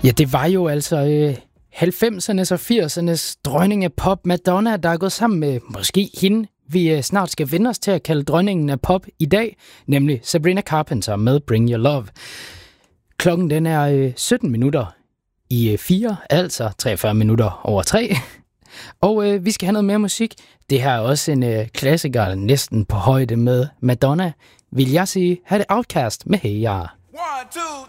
Ja, det var jo altså 90'ernes og 80'ernes dronning af pop, Madonna, der er gået sammen med måske hende, vi snart skal vende os til at kalde dronningen af pop i dag, nemlig Sabrina Carpenter med Bring Your Love. Klokken den er 17 minutter i 4, altså 43 minutter over 3. Og vi skal have noget mere musik. Det her er også en klassiker, næsten på højde med Madonna. Vil jeg sige, have det Outcast med Hey Ya. 1, 2,